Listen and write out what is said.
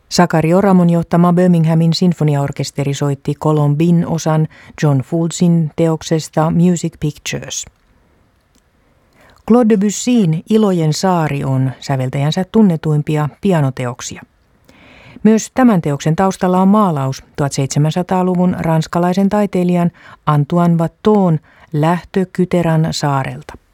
Sakari Oramon johtama Birminghamin sinfoniaorkesteri soitti Colombin osan John Fouldesin teoksesta Music Pictures. Claude Debussyn Ilojen saari on säveltäjänsä tunnetuimpia pianoteoksia. Myös tämän teoksen taustalla on maalaus 1700-luvun ranskalaisen taiteilijan Antoine Watteaun Lähtö Kyteran saarelta.